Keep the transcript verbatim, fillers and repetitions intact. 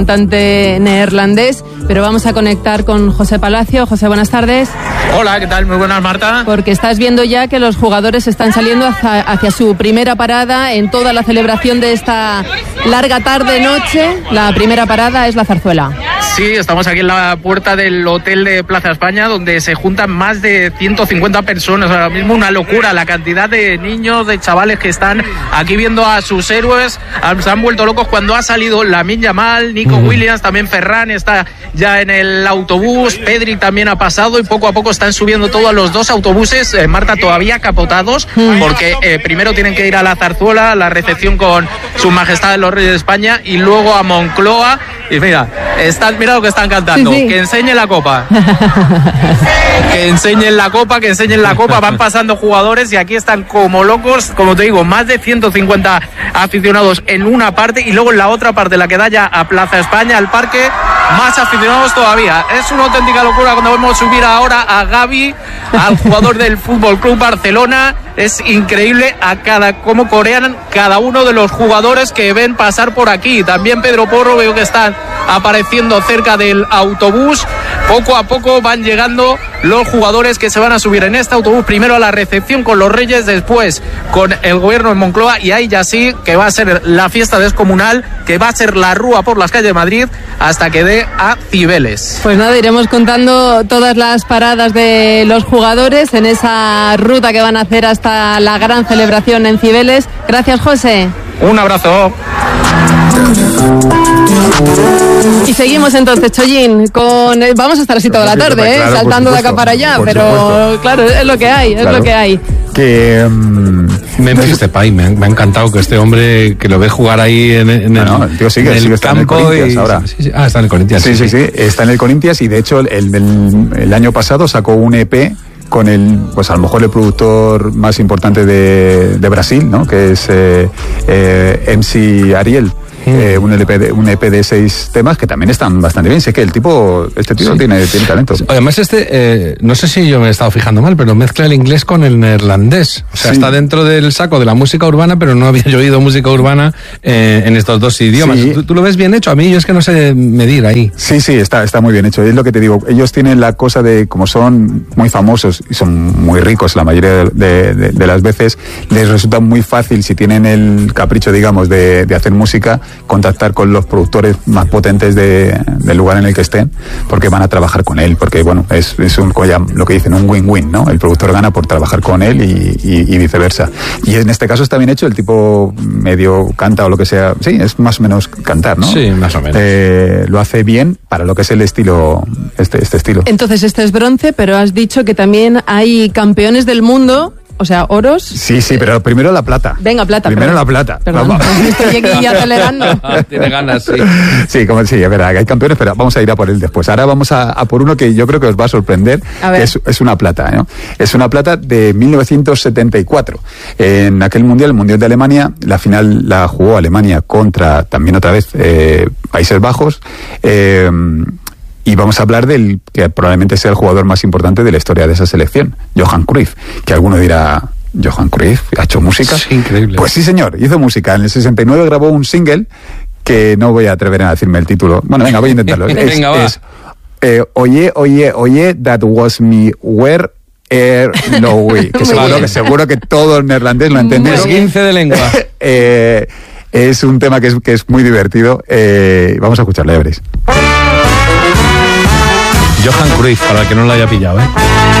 cantante neerlandés, pero vamos a conectar con José Palacio. José, buenas tardes. Hola, ¿qué tal? Muy buenas, Marta. Porque estás viendo ya que los jugadores están saliendo hacia, hacia su primera parada en toda la celebración de esta larga tarde-noche. La primera parada es la zarzuela. Sí, estamos aquí en la puerta del hotel de Plaza España, donde se juntan más de ciento cincuenta personas. Ahora mismo una locura la cantidad de niños, de chavales que están aquí viendo a sus héroes. Se han vuelto locos cuando ha salido Lamine Yamal, Nico mm. Williams, también Ferran está ya en el autobús, Pedri también ha pasado y poco a poco están subiendo todos los dos autobuses, eh, Marta, todavía capotados, porque eh, primero tienen que ir a la zarzuela, a la recepción con Sus Majestades los Reyes de España, y luego a Moncloa. Y mira, están, mira lo que están cantando, sí, sí. Que enseñe la copa. Que enseñen la copa, que enseñen la copa. Van pasando jugadores y aquí están como locos, como te digo, más de ciento cincuenta aficionados en una parte, y luego en la otra parte, la que da ya a Plaza España, al parque, más aficionados todavía. Es una auténtica locura cuando vemos subir ahora a Gavi, al jugador del Fútbol Club Barcelona. Es increíble a cada cómo corean cada uno de los jugadores que ven pasar por aquí. También Pedro Porro, veo que están apareciendo cerca del autobús. Poco a poco van llegando los jugadores que se van a subir en este autobús, primero a la recepción con los Reyes, después con el gobierno en Moncloa, y ahí ya sí que va a ser la fiesta descomunal, que va a ser la rúa por las calles de Madrid hasta que dé a Cibeles. Pues nada, iremos contando todas las paradas de los jugadores en esa ruta que van a hacer hasta la gran celebración en Cibeles. Gracias, José. Un abrazo. Y seguimos entonces, Chollín, con vamos a estar así toda la tarde, ¿eh? Claro, saltando de acá para allá, pero supuesto. Claro, es lo que hay, es claro. lo que hay. Que um, Memphis Depay, me, me ha encantado que este hombre que lo ve jugar ahí en, en el, no, el, tío sigue, en el sigue campo en el Corinthians y, ahora. Sí, sí, ah, está en el Corinthians. Sí, sí, sí, sí, está en el Corinthians, y de hecho el, el, el año pasado sacó un E P con el, pues a lo mejor el productor más importante de, de Brasil, ¿no? Que es eh, eh, M C Ariel. Eh, un, L P de, un E P de seis temas que también están bastante bien. Sé que el tipo, este tío sí. tiene, tiene talento. Además este, eh, no sé si yo me he estado fijando mal, pero mezcla el inglés con el neerlandés. O sea, sí. está dentro del saco de la música urbana, pero no había yo oído música urbana eh, en estos dos idiomas. Sí. ¿Tú, ¿Tú lo ves bien hecho? A mí yo es que no sé medir ahí. Sí, sí, está, está muy bien hecho. Es lo que te digo. Ellos tienen la cosa de, como son muy famosos y son muy ricos la mayoría de, de, de, de las veces, les resulta muy fácil, si tienen el capricho, digamos, de, de hacer música, contactar con los productores más potentes de, del lugar en el que estén, porque van a trabajar con él, porque bueno, es, es un, lo que dicen, un win-win, ¿no? El productor gana por trabajar con él y, y, y viceversa. Y en este caso está bien hecho, el tipo medio canta o lo que sea, sí, es más o menos cantar, ¿no? Sí, más o menos. Eh, lo hace bien para lo que es el estilo, este, este estilo. Entonces este es bronce, pero has dicho que también hay campeones del mundo. O sea, oros. Sí, sí, pero primero la plata. Venga, plata. Primero perdón. la plata. Perdón, vamos. Estoy aquí acelerando. Tiene ganas, sí. Sí, como, sí, es verdad, hay campeones, pero vamos a ir a por él después. Ahora vamos a, a por uno que yo creo que os va a sorprender. A ver. Que es, es una plata, ¿no? Es una plata de mil novecientos setenta y cuatro. En aquel mundial, el Mundial de Alemania, la final la jugó Alemania contra, también otra vez, eh, Países Bajos. Eh, Y vamos a hablar del que probablemente sea el jugador más importante de la historia de esa selección, Johan Cruyff, que alguno dirá, ¿Johan Cruyff ha hecho música? Es increíble. Pues sí, señor, hizo música. En el sesenta y nueve grabó un single que no voy a atrever a decirme el título. Bueno, venga, voy a intentarlo. es, venga, va. es eh, Oye, oye, oye, that was me, where Air Lowy, que seguro, vale. que seguro que todo el neerlandés lo entiende. Es quince de lengua. eh, es un tema que es, que es muy divertido. Eh, vamos a escucharlo, ya veréis. Johan Cruyff, para el que no lo haya pillado, ¿eh?